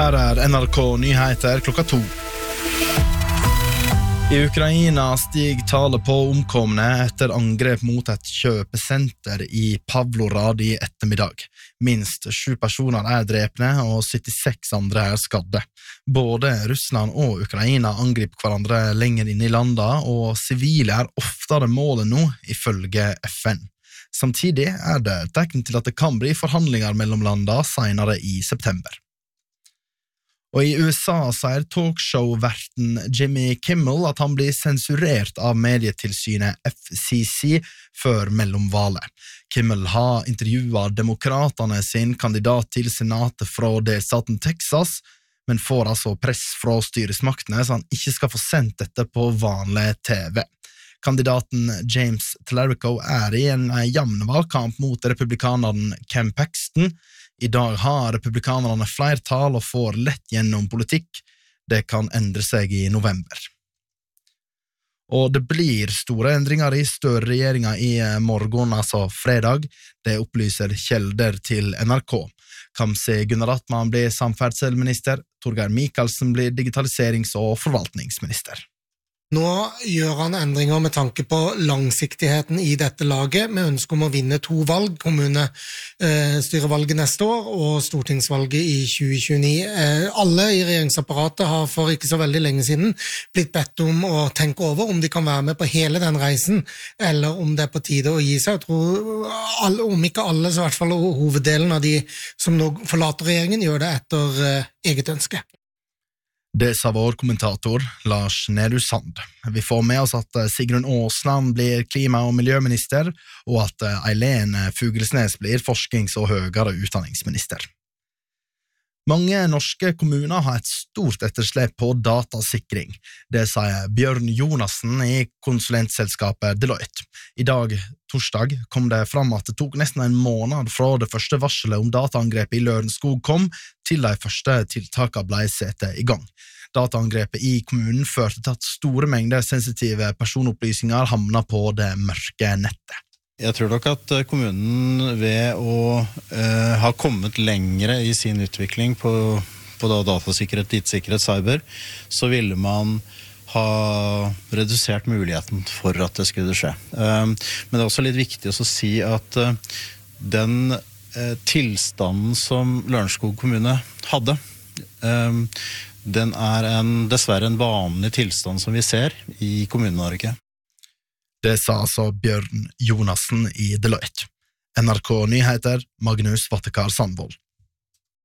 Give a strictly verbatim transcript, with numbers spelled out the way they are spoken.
Her er N R K Nyheter klokka to. I Ukraina stiger tallet på omkomne etter angrep mot et kjøpesenter i Pavlorad i ettermiddag. Minst sju personer er drepne og syttiseks andre er skadde. Både Russland og Ukraina angriper hverandre lenger inn i landa, og sivile er oftere målet nå, ifølge F N. Samtidig er det tegn til at det kan bli forhandlinger mellom landa senere i september. Og i U S A sier talkshow-verten Jimmy Kimmel at han blir sensurert av medietilsynet F C C før mellomvalet. Kimmel har intervjuet demokratene sin kandidat til senatet fra delstaten Texas, men får altså press fra styresmaktene så han ikke skal få sendt dette på vanlig T V. Kandidaten James Tallarico er i en jevn valgkamp mot republikaneren Ken Paxton. I dag har republikanerne flertall og får lett gjennom politikk. Det kan endre seg i november. Og det blir store endringer i Støre-regjeringen i morgen, altså fredag. Det opplyser kjelder til N R K. Kamzy Gunaratnam blir samferdselsminister, Torgeir Micaelsen blir digitaliserings- og forvaltningsminister. Nå gjør han endringer med tanke på langsiktigheten i dette laget, med ønske om å vinne to valg, kommunestyrevalget neste år og stortingsvalget i tjue tjueni. Alle i regjeringsapparatet har for ikke så veldig lenge siden blitt bedt om å tenke over om de kan være med på hele den reisen, eller om det er på tide å gi seg. Jeg tror, alle, om ikke alle, så i hvert fall hoveddelen av de som nå forlater regjeringen, gjør det etter eget ønske. Det sa vår kommentator Lars Nehru Sand. Vi får med oss at Sigrun Aasland blir klima- og miljøminister, og at Eileen Fuglesnes blir forsknings- og høyere utdanningsminister. Mange norske kommuner har et stort etterslep på datasikring. Det sier Bjørn Jonassen i konsulentselskapet Deloitte. I dag, torsdag, kom det fram at det tok nesten en måned fra det første varselet om dataangrepet i Lørenskog kom, til de første tiltakene ble satt i gang. Dataangrepet i kommunen førte til at store mengder sensitive personopplysninger havnet på det mørke nettet. Jeg tror nok at kommunen ved å eh, ha kommet lengre i sin utvikling på, på da datasikkerhet, IT-sikkerhet, cyber, så ville man ha redusert muligheten for at det skulle skje. Um, men det er også litt viktig å si at uh, den uh, tilstanden som Lørenskog kommune hadde, um, den er en, dessverre en vanlig tilstand som vi ser i Kommune-Norge. Det sa altså Bjørn Jonassen i Deloitte. N R K Nyheter, Magnus Vattekar Sandvold.